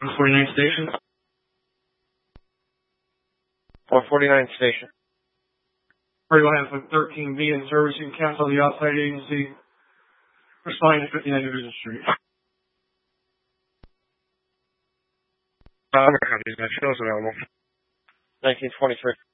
149 station. 149 station. 31 13B in service. You can cancel the outside agency. Responding to 59 Division Street. Shows available. 1923.